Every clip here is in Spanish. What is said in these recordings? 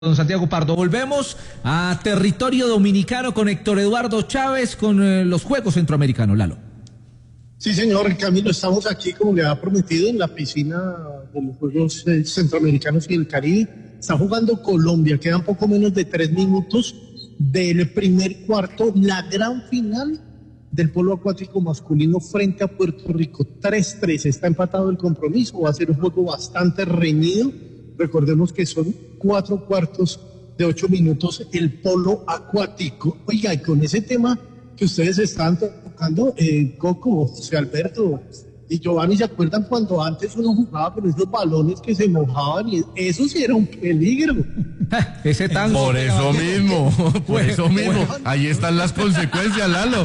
Don Santiago Pardo, volvemos a territorio dominicano con Héctor Eduardo Chávez con los Juegos Centroamericanos, Lalo. Sí, señor Camilo, estamos aquí, como le había prometido, en la piscina de los Juegos Centroamericanos y del Caribe. Está jugando Colombia, quedan poco menos de 3 minutos del primer cuarto, la gran final del polo acuático masculino frente a Puerto Rico. 3-3, está empatado el compromiso, va a ser un juego bastante reñido. Recordemos que son 4 cuartos de 8 minutos el polo acuático. Oiga, y con ese tema que ustedes están tocando, Coco, José Alberto y Giovanni, ¿se acuerdan cuando antes uno jugaba con esos balones que se mojaban? Y eso sí era un peligro. Ese tango. Por eso mismo, ahí están las consecuencias, Lalo.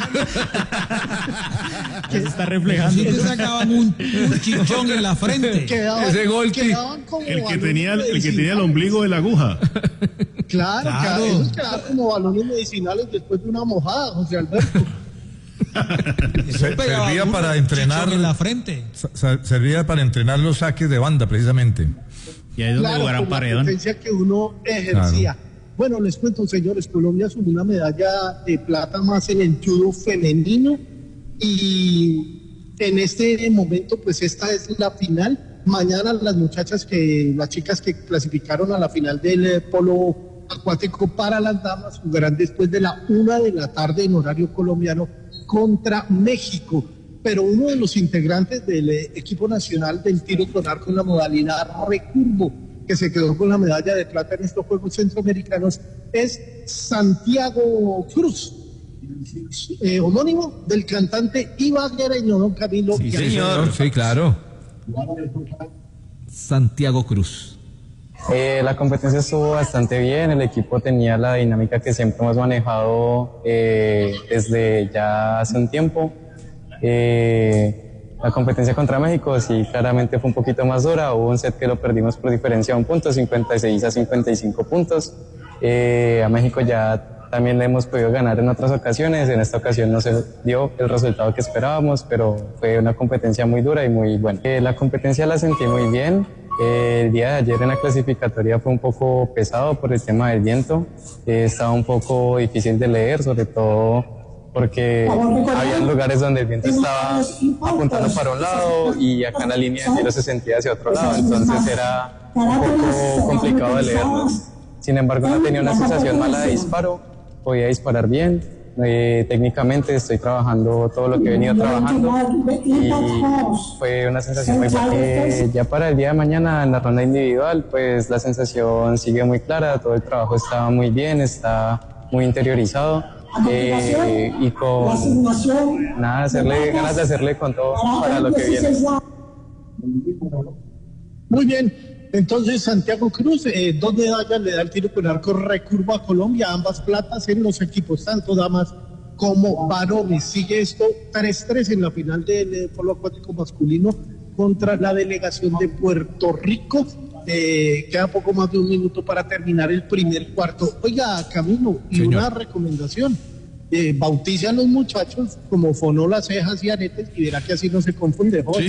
Que se está reflejando. Así te sacaban un chichón en la frente. Ese gol, El que tenía el ombligo de la aguja. Claro. Esos quedaban como balones medicinales después de una mojada, José Alberto. Servía para entrenar en la frente. Servía para entrenar los saques de banda, precisamente. Y ahí es donde jugarán paredón. La potencia que uno ejercía. Claro. Bueno, les cuento, señores, Colombia sumó una medalla de plata más en el judo femenino y en este momento, pues esta es la final. Mañana las chicas que clasificaron a la final del polo acuático para las damas jugarán después de la 1 de la tarde en horario colombiano contra México. Pero uno de los integrantes del equipo nacional del tiro con arco en la modalidad recurvo, que se quedó con la medalla de plata en estos Juegos Centroamericanos, es Santiago Cruz, homónimo del cantante ibaguereño, don Camilo. Sí, señor. Sí, claro. Santiago Cruz. La competencia estuvo bastante bien, el equipo tenía la dinámica que siempre hemos manejado desde ya hace un tiempo. La competencia contra México sí claramente fue un poquito más dura, hubo un set que lo perdimos por diferencia de un punto, 56-55 puntos. A México ya también le hemos podido ganar en otras ocasiones, en esta ocasión no se dio el resultado que esperábamos, pero fue una competencia muy dura y muy buena. La competencia la sentí muy bien. El día de ayer en la clasificatoria fue un poco pesado por el tema del viento, estaba un poco difícil de leer, sobre todo porque había lugares donde el viento estaba apuntando para un lado y acá en la línea de tiro se sentía hacia otro lado, entonces era un poco complicado de leernos. Sin embargo, no tenía una sensación mala de disparo, podía disparar bien. Técnicamente estoy trabajando todo lo que he venido trabajando y fue una sensación muy buena. Ya para el día de mañana en la ronda individual, pues la sensación sigue muy clara, todo el trabajo está muy bien, está muy interiorizado y con ganas de hacerle con todo para lo que viene. Muy bien. Entonces, Santiago Cruz, 2 medallas le da el tiro con arco recurvo a Colombia, ambas platas en los equipos, tanto damas como varones. Sigue esto 3-3 en la final del polo acuático masculino contra la delegación de Puerto Rico. Queda poco más de 1 minuto para terminar el primer cuarto. Oiga, Camilo, y señor, una recomendación. Bautice a los muchachos como Fonolas, Cejas y Aretes y verá que así no se confunde. Sí.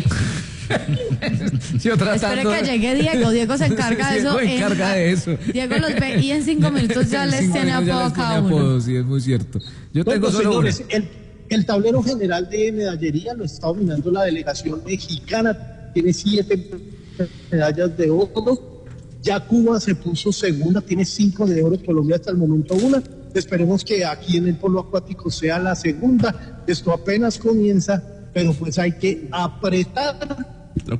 Espere que llegue Diego se encarga de eso. Diego los ve y en 5 minutos ya les tiene apodo cada uno. Sí, es muy cierto. Yo tengo solo señores, el tablero general de medallería lo está dominando la delegación mexicana, tiene 7 medallas de oro. Ya Cuba se puso segunda, tiene 5 de oro, Colombia hasta el momento 1. Esperemos que aquí en el polo acuático sea la segunda. Esto apenas comienza, pero pues hay que apretar.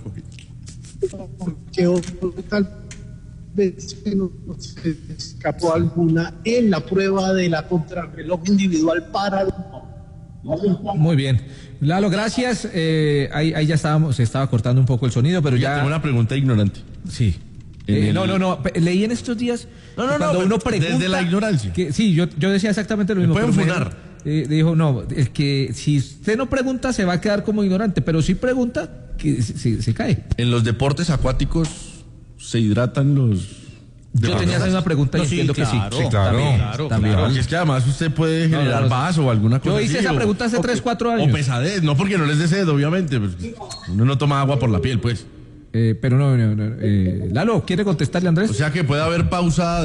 Porque tal vez se nos escapó alguna en la prueba de la contrarreloj individual para... Muy bien. Lalo, gracias. Ahí ya se estaba cortando un poco el sonido, pero ya... Tengo una pregunta ignorante. Sí. No. Leí en estos días. Cuando uno pregunta. Desde la ignorancia. Sí, yo decía exactamente lo mismo. Me pueden funar. Dijo, no, el que si usted no pregunta se va a quedar como ignorante, pero si pregunta, que se cae. En los deportes acuáticos se hidratan los... Yo tenía esa misma pregunta y entiendo que sí. Sí, claro. También. Porque es que además usted puede generar vaso o alguna cosa. Yo hice así, esa pregunta hace 3, 4 años. O pesadez, no porque no les dé sed, obviamente. Pues, uno no toma agua por la piel, pues. pero no. Lalo, ¿quiere contestarle, Andrés? O sea que puede haber pausa